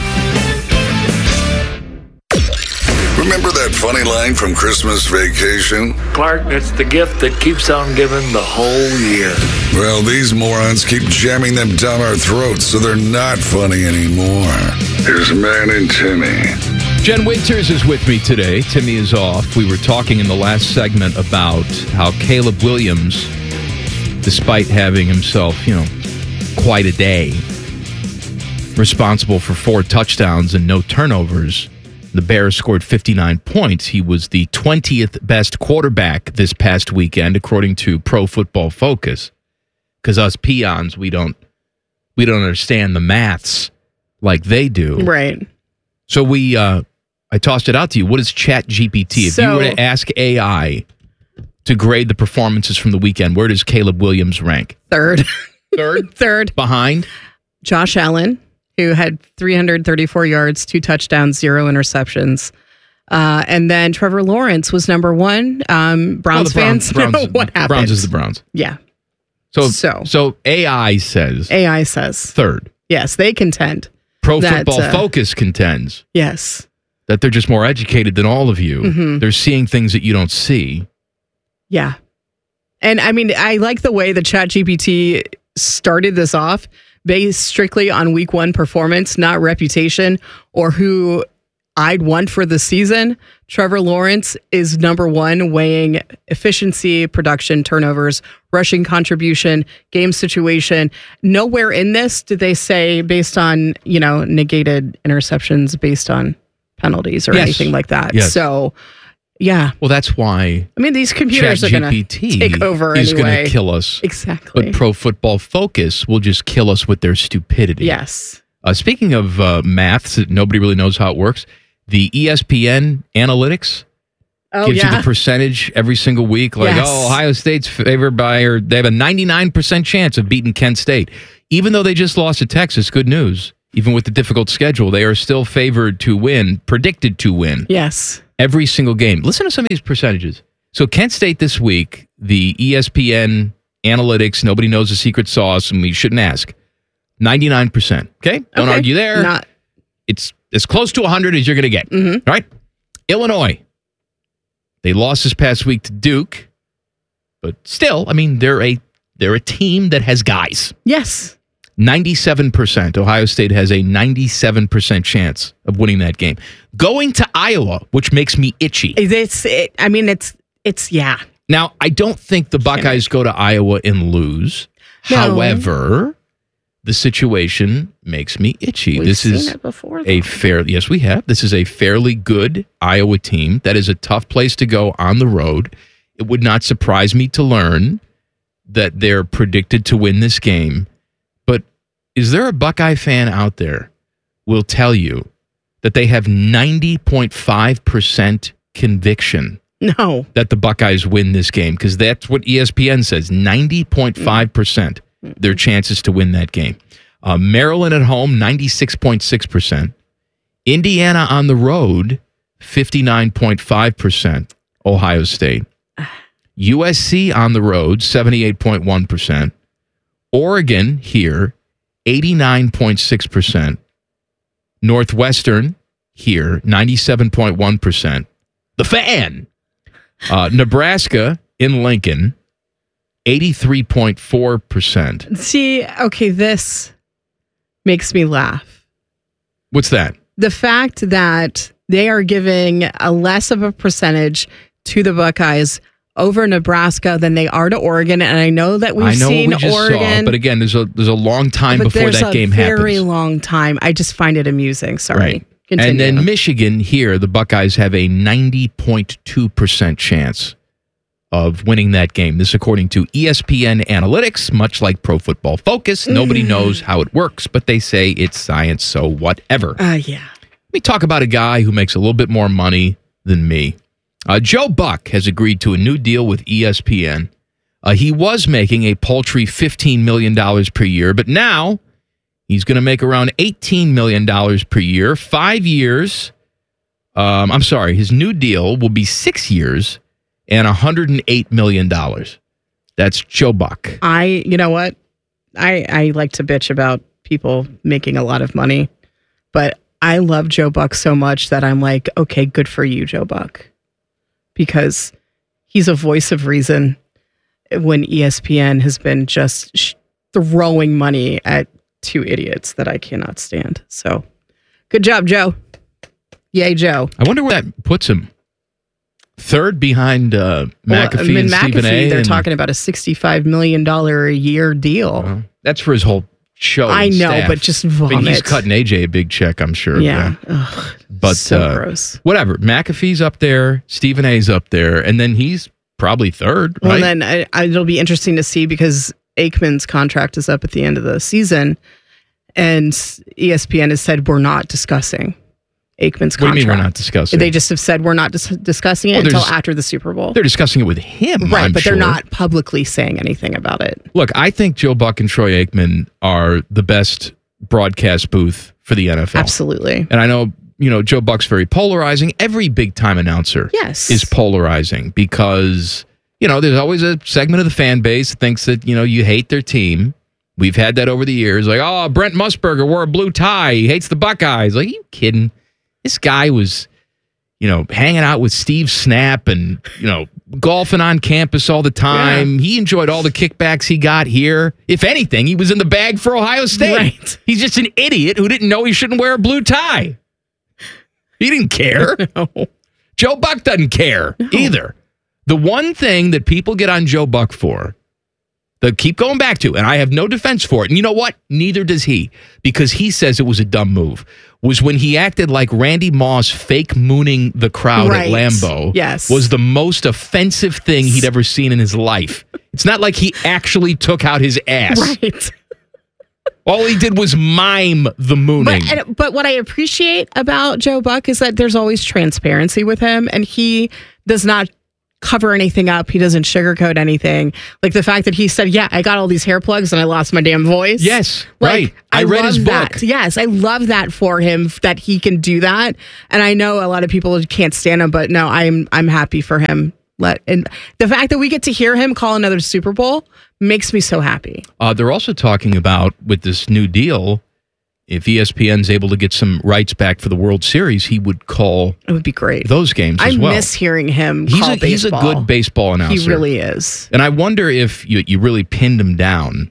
Remember that funny line from Christmas Vacation? Clark, it's the gift that keeps on giving the whole year. Well, these morons keep jamming them down our throats, so they're not funny anymore. Here's Man and Timmy. Jen Winters is with me today. Timmy is off. We were talking in the last segment about how Caleb Williams, despite having himself, quite a day, responsible for 4 touchdowns and no turnovers, the Bears scored 59 points. He was the 20th best quarterback this past weekend, according to Pro Football Focus. Because us peons, we don't understand the maths like they do. Right. So I tossed it out to you. What is ChatGPT? If you were to ask AI to grade the performances from the weekend, where does Caleb Williams rank? Third. Third? Behind? Josh Allen, who had 334 yards, 2 touchdowns, 0 interceptions. And then Trevor Lawrence was number 1. Browns fans know what happened. Browns is the Browns. Yeah. So AI says third. Yes, they contend. Pro Football Focus contends. Yes. That they're just more educated than all of you. Mm-hmm. They're seeing things that you don't see. Yeah. And I mean, I like the way the ChatGPT started this off based strictly on week 1 performance, not reputation or who I'd want for the season. Trevor Lawrence is number 1, weighing efficiency, production, turnovers, rushing contribution, game situation. Nowhere in this did they say based on, negated interceptions based on penalties or anything like that. Yes. So, yeah. Well, that's why. I mean, these computers are going to take over anyway. He's going to kill us. Exactly. But Pro Football Focus will just kill us with their stupidity. Yes. Speaking of maths, nobody really knows how it works. The ESPN analytics gives you the percentage every single week. Like, Ohio State's favored by, or they have a 99% chance of beating Kent State. Even though they just lost to Texas, good news. Even with the difficult schedule, they are still favored to win, predicted to win. Yes. Every single game. Listen to some of these percentages. So Kent State this week, the ESPN analytics, nobody knows the secret sauce, and we shouldn't ask. 99%. Okay? Don't argue there. It's as close to 100 as you're going to get. Mm-hmm. Right? Illinois. They lost this past week to Duke, but still, I mean, they're a team that has guys. Yes. 97%. Ohio State has a 97% chance of winning that game. Going to Iowa, which makes me itchy. It's Now, I don't think the Buckeyes go to Iowa and lose. No. However, the situation makes me itchy. We've this seen is it before, yes, we have. This is a fairly good Iowa team. That is a tough place to go on the road. It would not surprise me to learn that they're predicted to win this game. But is there a Buckeye fan out there who will tell you that they have 90.5% conviction that the Buckeyes win this game? Because that's what ESPN says, 90.5%. Their chances to win that game. Maryland at home, 96.6%. Indiana on the road, 59.5%. Ohio State. USC on the road, 78.1%. Oregon here, 89.6%. Northwestern here, 97.1%. The Fan. Nebraska in Lincoln, 83.4%. See, okay, this makes me laugh. What's that? The fact that they are giving a less of a percentage to the Buckeyes over Nebraska than they are to Oregon, and I know that we've seen Oregon. But again, there's a long time before that game happens. There's a very long time. I just find it amusing. Sorry. Right. Continue. And then Michigan here, the Buckeyes have a 90.2% chance of winning that game. This according to ESPN Analytics, much like Pro Football Focus. Nobody knows how it works, but they say it's science, so whatever. Yeah. Let me talk about a guy who makes a little bit more money than me. Joe Buck has agreed to a new deal with ESPN. He was making a paltry $15 million per year, but now he's going to make around $18 million per year, 5 years. His new deal will be 6 years and $108 million. That's Joe Buck. You know what? I like to bitch about people making a lot of money, but I love Joe Buck so much that I'm like, okay, good for you, Joe Buck. Because he's a voice of reason when ESPN has been just throwing money at two idiots that I cannot stand. So good job, Joe. Yay, Joe. I wonder where that puts him. Third behind McAfee and Stephen A. They're talking about a $65 million a year deal. That's for his whole show. I know, staff. but just vomit. I mean, he's cutting AJ a big check, I'm sure. Yeah. Ugh, but so gross. Whatever. McAfee's up there. Stephen A's up there. And then he's probably third, right? Well, then it'll be interesting to see because Aikman's contract is up at the end of the season. And ESPN has said we're not discussing Aikman's contract. What do you mean we're not discussing? They just have said we're not discussing it until after the Super Bowl. They're discussing it with him, right? But sure. They're not publicly saying anything about it. Look, I think Joe Buck and Troy Aikman are the best broadcast booth for the NFL. Absolutely. And I know, Joe Buck's very polarizing. Every big-time announcer is polarizing because, there's always a segment of the fan base that thinks that, you hate their team. We've had that over the years. Like, oh, Brent Musburger wore a blue tie. He hates the Buckeyes. Like, are you kidding? This guy was, hanging out with Steve Snap and, golfing on campus all the time. Yeah. He enjoyed all the kickbacks he got here. If anything, he was in the bag for Ohio State. Right. He's just an idiot who didn't know he shouldn't wear a blue tie. He didn't care. No. Joe Buck doesn't care either. The one thing that people get on Joe Buck for, that keep going back to, and I have no defense for it, and you know what? Neither does he, because he says it was a dumb move, was when he acted like Randy Moss fake mooning the crowd at Lambeau was the most offensive thing he'd ever seen in his life. It's not like he actually took out his ass. Right. All he did was mime the mooning. But what I appreciate about Joe Buck is that there's always transparency with him, and he does not cover anything up. He doesn't sugarcoat anything. Like the fact that he said, yeah, I got all these hair plugs and I lost my damn voice. Yes, like, right. I read his book. That. Yes, I love that for him, that he can do that. And I know a lot of people can't stand him, but no, I'm happy for him. And the fact that we get to hear him call another Super Bowl makes me so happy. They're also talking about, with this new deal, if ESPN's able to get some rights back for the World Series, he would call. It would be great. Those games as well. I miss hearing him call baseball. He's a good baseball announcer. He really is. And I wonder if you really pinned him down.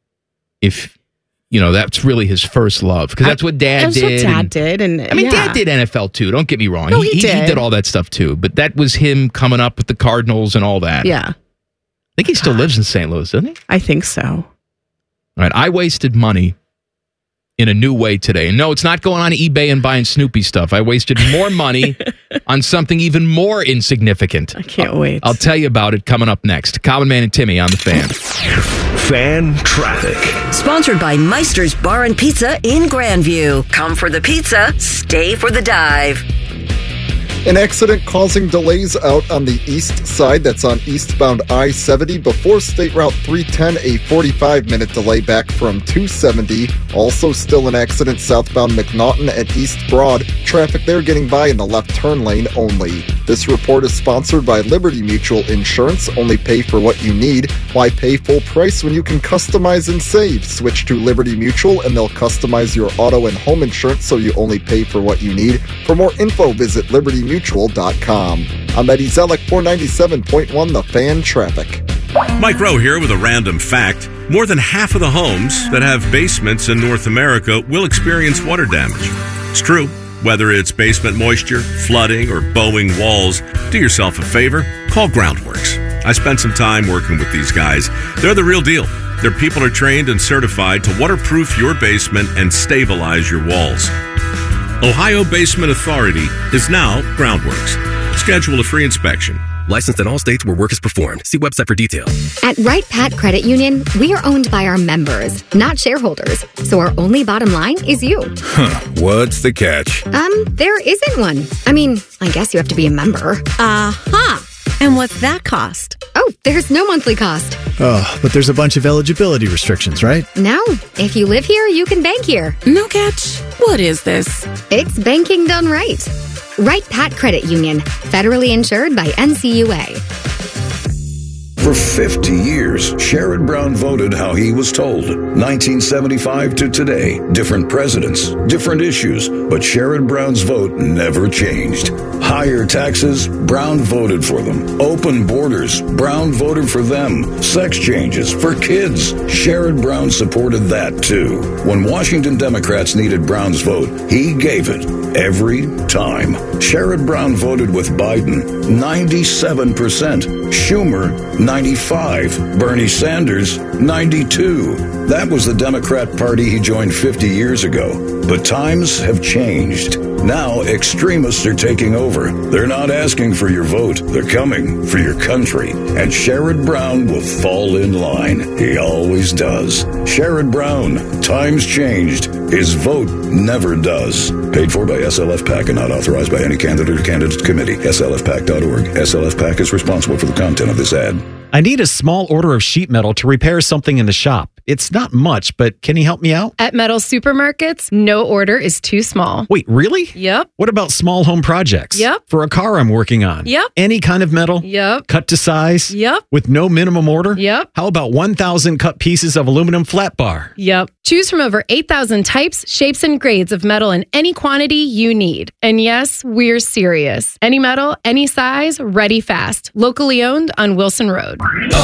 If that's really his first love, because that's what Dad did. That's what Dad did, and Dad did NFL too. Don't get me wrong. No, he did. He did all that stuff too. But that was him coming up with the Cardinals and all that. Yeah. I think he still lives in St. Louis, doesn't he? I think so. All right. I wasted money in a new way today. No, it's not going on eBay and buying Snoopy stuff. I wasted more money on something even more insignificant. I can't wait. I'll tell you about it coming up next. Common Man and Timmy on the Fan. Fan Traffic. Sponsored by Meister's Bar and Pizza in Grandview. Come for the pizza, stay for the dive. An accident causing delays out on the east side. That's on eastbound I-70 before State Route 310, a 45-minute delay back from 270. Also still an accident southbound McNaughton at East Broad. Traffic there getting by in the left turn lane only. This report is sponsored by Liberty Mutual Insurance. Only pay for what you need. Why pay full price when you can customize and save? Switch to Liberty Mutual and they'll customize your auto and home insurance so you only pay for what you need. For more info, visit libertymutual.com. I'm Eddie Zellick, 497.1 The Fan Traffic. Mike Rowe here with a random fact. More than half of the homes that have basements in North America will experience water damage. It's true. Whether it's basement moisture, flooding, or bowing walls, do yourself a favor, call Groundworks. I spent some time working with these guys. They're the real deal. Their people are trained and certified to waterproof your basement and stabilize your walls. Ohio Basement Authority is now Groundworks. Schedule a free inspection. Licensed in all states where work is performed. See website for details. At Wright Pat Credit Union, we are owned by our members, not shareholders. So our only bottom line is you. What's the catch? There isn't one. I mean, I guess you have to be a member. Aha! And what's that cost? Oh, there's no monthly cost. Oh, but there's a bunch of eligibility restrictions, right? No. If you live here, you can bank here. No catch. What is this? It's banking done right. Wright Pat Credit Union, federally insured by NCUA. For 50 years, Sherrod Brown voted how he was told. 1975 to today, different presidents, different issues, but Sherrod Brown's vote never changed. Higher taxes, Brown voted for them. Open borders, Brown voted for them. Sex changes for kids, Sherrod Brown supported that too. When Washington Democrats needed Brown's vote, he gave it every time. Sherrod Brown voted with Biden, 97%. Schumer, 95. Bernie Sanders, 92. That was the Democrat Party he joined 50 years ago. But times have changed. Now extremists are taking over. They're not asking for your vote. They're coming for your country. And Sherrod Brown will fall in line. He always does. Sherrod Brown, times changed. His vote never does. Paid for by SLF PAC and not authorized by any candidate or candidate committee. SLFPAC.org. SLF PAC is responsible for the content of this ad. I need a small order of sheet metal to repair something in the shop. It's not much, but can you help me out? At Metal Supermarkets, no order is too small. Wait, really? Yep. What about small home projects? Yep. For a car I'm working on? Yep. Any kind of metal? Yep. Cut to size? Yep. With no minimum order? Yep. How about 1,000 cut pieces of aluminum flat bar? Yep. Choose from over 8,000 types, shapes, and grades of metal in any quantity you need. And yes, we're serious. Any metal, any size, ready fast. Locally owned on Wilson Road.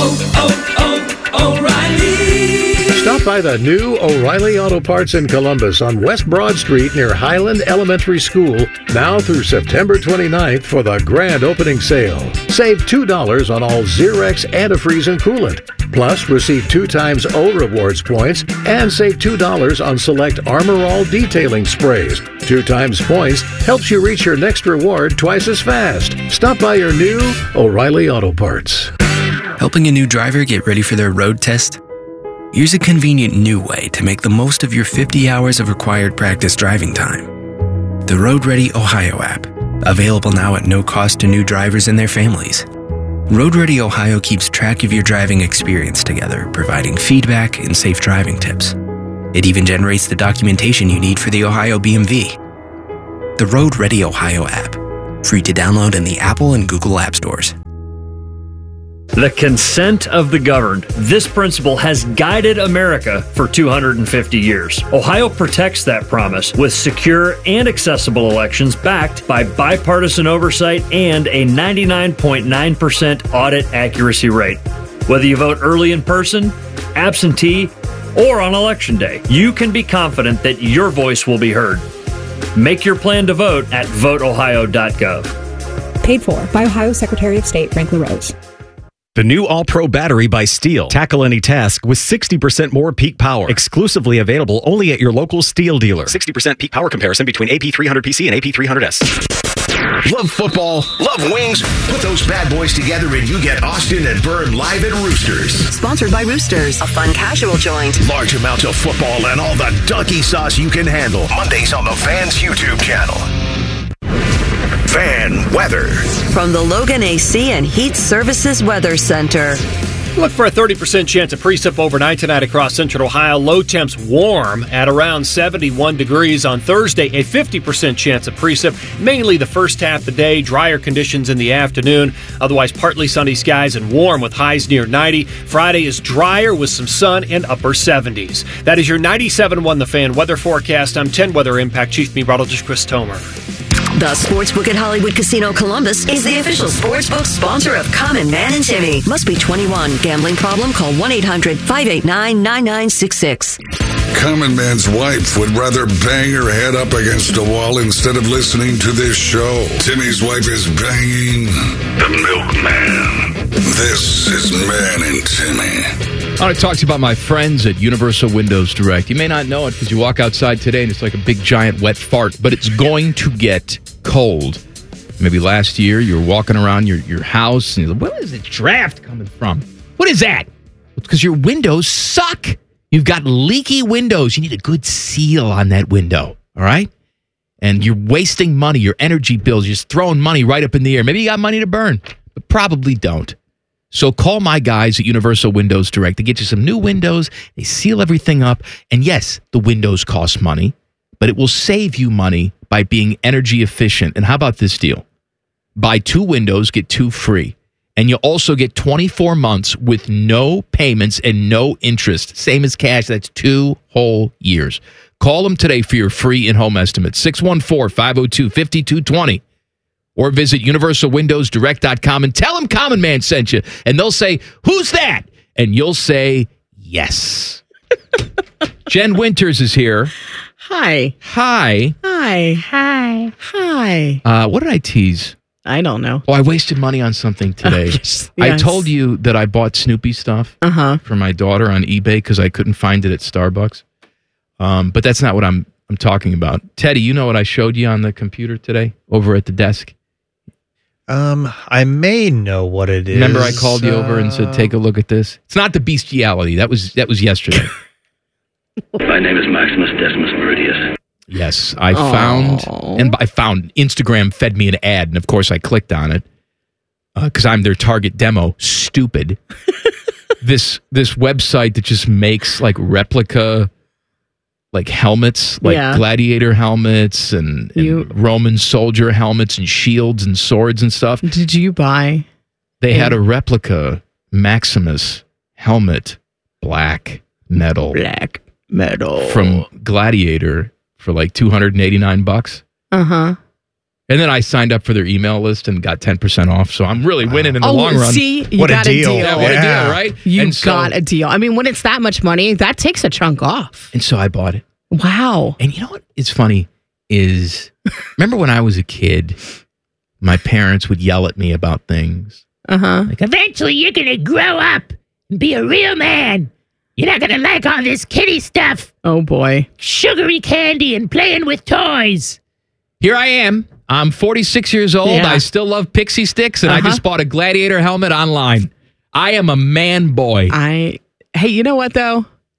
O'Reilly. Stop by the new O'Reilly Auto Parts in Columbus on West Broad Street near Highland Elementary School now through September 29th for the grand opening sale. Save $2 on all Xerox antifreeze and coolant. Plus, receive 2 times O Rewards points and save $2 on select Armor All detailing sprays. 2 times points helps you reach your next reward twice as fast. Stop by your new O'Reilly Auto Parts. Helping a new driver get ready for their road test? Here's a convenient new way to make the most of your 50 hours of required practice driving time. The Road Ready Ohio app, available now at no cost to new drivers and their families. Road Ready Ohio keeps track of your driving experience together, providing feedback and safe driving tips. It even generates the documentation you need for the Ohio BMV. The Road Ready Ohio app, free to download in the Apple and Google App Stores. The consent of the governed. This principle has guided America for 250 years. Ohio protects that promise with secure and accessible elections backed by bipartisan oversight and a 99.9% audit accuracy rate. Whether you vote early in person, absentee, or on Election Day, you can be confident that your voice will be heard. Make your plan to vote at voteohio.gov. Paid for by Ohio Secretary of State Frank LaRose. The new All-Pro battery by Steel. Tackle any task with 60% more peak power. Exclusively available only at your local Steel dealer. 60% peak power comparison between AP300PC and AP300S. Love football? Love wings? Put those bad boys together and you get Austin and Byrne live at Roosters. Sponsored by Roosters, a fun casual joint. Large amounts of football and all the donkey sauce you can handle. Mondays on the Fans YouTube channel. Fan weather. From the Logan AC and Heat Services Weather Center. Look for a 30% chance of precip overnight tonight across central Ohio. Low temps warm at around 71 degrees on Thursday. A 50% chance of precip, mainly the first half of the day. Drier conditions in the afternoon. Otherwise, partly sunny skies and warm with highs near 90. Friday is drier with some sun and upper 70s. That is your 97.1 The Fan weather forecast. I'm 10 Weather Impact Chief Meteorologist Chris Tomer. The Sportsbook at Hollywood Casino Columbus is the official sportsbook sponsor of Common Man and Timmy. Must be 21. Gambling problem? Call 1-800-589-9966. Common Man's wife would rather bang her head up against a wall instead of listening to this show. Timmy's wife is banging the milkman. This is Man and Timmy. I want to talk to you about my friends at Universal Windows Direct. You may not know it because you walk outside today and it's like a big giant wet fart, but it's going to get cold. Maybe last year you were walking around your house and you're like, where is the draft coming from? What is that? It's because your windows suck. You've got leaky windows. You need a good seal on that window, all right? And you're wasting money, your energy bills, you're just throwing money right up in the air. Maybe you got money to burn, but probably don't. So call my guys at Universal Windows Direct to get you some new windows. They seal everything up. And yes, the windows cost money, but it will save you money by being energy efficient. And how about this deal? Buy 2 windows, get 2 free. And you'll also get 24 months with no payments and no interest. Same as cash. That's 2 whole years. Call them today for your free in-home estimate. 614-502-5220. Or visit universalwindowsdirect.com and tell them Common Man sent you. And they'll say, who's that? And you'll say, yes. Jen Winters is here. Hi. Hi. Hi. Hi. Hi. What did I tease? I don't know. Oh, I wasted money on something today. Yes. I told you that I bought Snoopy stuff for my daughter on eBay because I couldn't find it at Starbucks. But that's not what I'm talking about. Teddy, you know what I showed you on the computer today over at the desk? I may know what it is. Remember I called you over and said, take a look at this? It's not the bestiality. That was yesterday. My name is Maximus Decimus Meridius. Yes, I found Instagram fed me an ad, and of course I clicked on it because I'm their target demo. Stupid. This website that just makes like replica like helmets, like gladiator helmets and Roman soldier helmets and shields and swords and stuff. Did you buy? They had a replica Maximus helmet, black metal from Gladiator for like $289. Uh-huh. And then I signed up for their email list and got 10% off. So I'm really winning in the long run. See, you got a deal. Yeah, what a deal, right? You got a deal. I mean, when it's that much money, that takes a chunk off. And so I bought it. Wow. And you know what is funny is, remember when I was a kid, my parents would yell at me about things. Uh-huh. Like, eventually you're going to grow up and be a real man. You're not going to like all this kiddie stuff. Oh, boy. Sugary candy and playing with toys. Here I am. I'm 46 years old. Yeah. I still love pixie sticks, and I just bought a Gladiator helmet online. I am a man boy. Hey, you know what, though?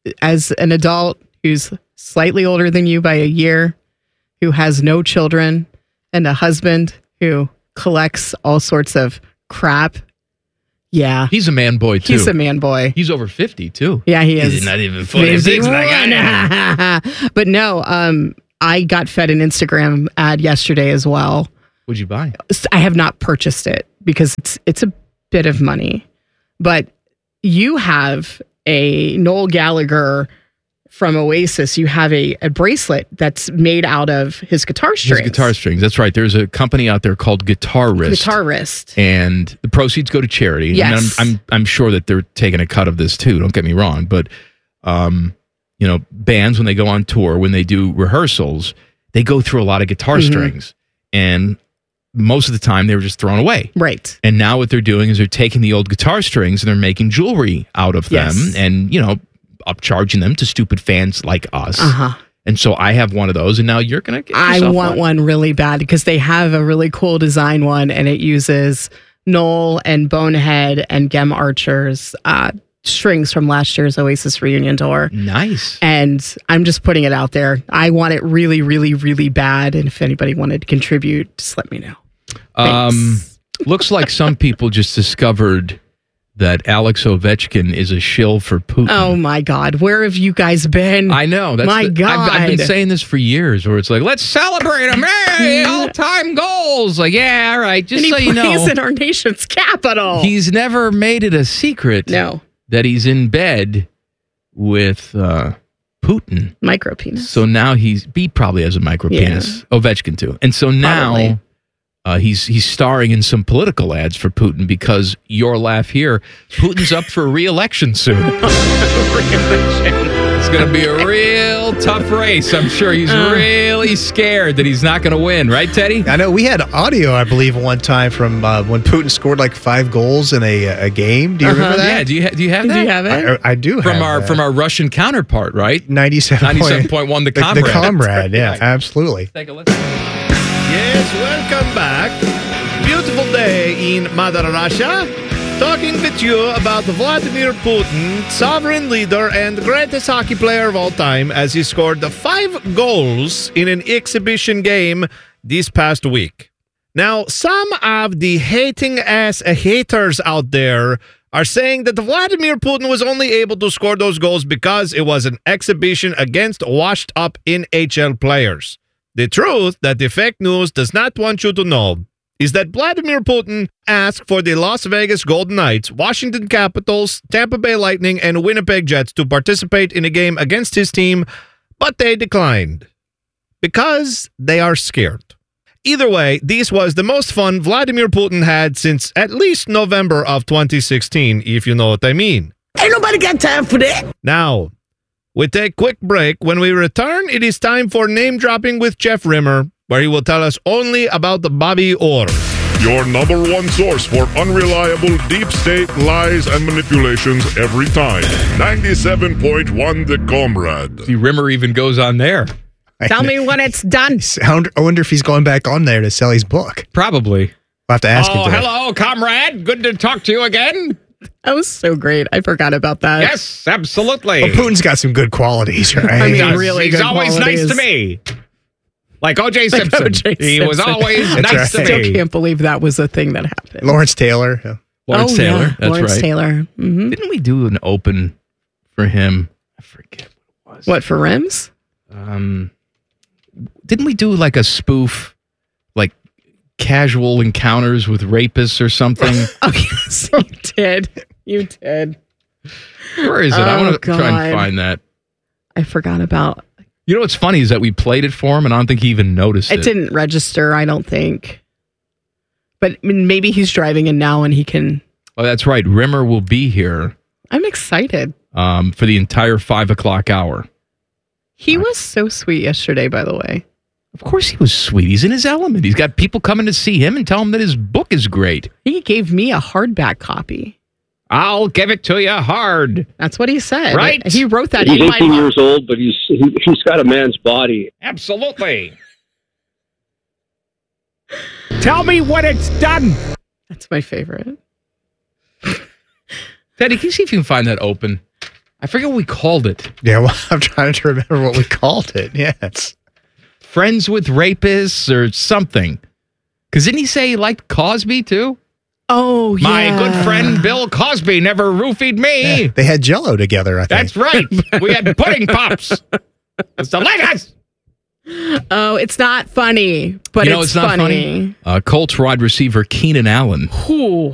as an adult who's slightly older than you by a year, who has no children, and a husband who collects all sorts of crap. Yeah. He's a man boy, too. He's a man boy. He's over 50, too. Yeah, he is. He's not even 46 like I am. But no, I got fed an Instagram ad yesterday as well. What'd you buy? I have not purchased it because it's a bit of money. But you have a Noel Gallagher from Oasis. You have a bracelet that's made out of his guitar strings. His guitar strings. That's right. There's a company out there called Guitar Wrist. Guitar Wrist. And the proceeds go to charity. Yes. And I'm sure that they're taking a cut of this too. Don't get me wrong. But, bands, when they go on tour, when they do rehearsals, they go through a lot of guitar strings. And most of the time, they were just thrown away. Right. And now what they're doing is they're taking the old guitar strings and they're making jewelry out of them. And, upcharging them to stupid fans like us. And so I have one of those, and now you're going to get yourself I want one really bad because they have a really cool design one, and it uses Noel and Bonehead and Gem Archer's strings from last year's Oasis reunion tour. Nice. And I'm just putting it out there. I want it really, really, really bad, and if anybody wanted to contribute, just let me know. Looks like some people just discovered that Alex Ovechkin is a shill for Putin. Oh my God, where have you guys been? I know. God. I've been saying this for years, where it's like, let's celebrate him. Hey, all-time goals. Like, yeah, all right. Just so you know. He's in our nation's capital. He's never made it a secret that he's in bed with Putin. Micro penis. So now he probably has a micro penis. Ovechkin too. And so now he's starring in some political ads for Putin because your laugh here, Putin's up for re-election soon. It's going to be a real tough race. I'm sure he's really scared that he's not going to win. Right, Teddy? I know we had audio, I believe, one time from when Putin scored like 5 goals in a game. Do you remember that? Yeah. Do you have that? Do you have it? I do from have from our Russian counterpart, right? 97.1, the Comrade. The Comrade, yeah, right. Absolutely. Take a listen. Yes, welcome back. Beautiful day in Mother Russia. Talking with you about Vladimir Putin, sovereign leader and greatest hockey player of all time, as he scored 5 goals in an exhibition game this past week. Now, some of the hating-ass haters out there are saying that Vladimir Putin was only able to score those goals because it was an exhibition against washed-up NHL players. The truth that the fake news does not want you to know is that Vladimir Putin asked for the Las Vegas Golden Knights, Washington Capitals, Tampa Bay Lightning, and Winnipeg Jets to participate in a game against his team, but they declined because they are scared. Either way, this was the most fun Vladimir Putin had since at least November of 2016, if you know what I mean. Ain't nobody got time for that. Now, we take a quick break. When we return, it is time for Name Dropping with Jeff Rimmer, where he will tell us only about the Bobby Orr. Your number one source for unreliable deep state lies and manipulations every time. 97.1 The Comrade. See, Rimmer even goes on there. Tell me when it's done. I wonder if he's going back on there to sell his book. Probably. We'll have to ask him. Hello, comrade. Good to talk to you again. That was so great. I forgot about that. Yes, absolutely. Well, Putin's got some good qualities, right? I mean, really he's good always qualities. nice to me. Like O.J. Simpson. He was always nice to me. I still can't believe that was a thing that happened. Lawrence Taylor. Yeah. Lawrence Taylor. Yeah. That's Lawrence right. Taylor. Mm-hmm. Didn't we do an open for him? I forget what it was. What, for Rims? Didn't we do like a spoof, like casual encounters with rapists or something? Oh, yes, you did. You did. Where is it? I want to try and find that. I forgot about. You know what's funny is that we played it for him, and I don't think he even noticed it. It didn't register, I don't think. But maybe he's driving in now and he can. Oh, that's right. Rimmer will be here. I'm excited. For the entire 5 o'clock hour. He was so sweet yesterday, by the way. Of course he was sweet. He's in his element. He's got people coming to see him and tell him that his book is great. He gave me a hardback copy. I'll give it to you hard. That's what he said. Right? He wrote that He's in my 18 years old, but he's got a man's body. Absolutely. Tell me when it's done. That's my favorite. Teddy, can you see if you can find that open? I forget what we called it. Yeah, well, I'm trying to remember what we called it. Yes. Friends with Rapists or something. Because didn't he say he liked Cosby, too? Oh, yeah. My good friend Bill Cosby never roofied me. Yeah, they had Jell-O together, I think. That's right. We had pudding pops. It's delicious. Oh, it's not funny, but it's not funny. Colts wide receiver Keenan Allen. Ooh.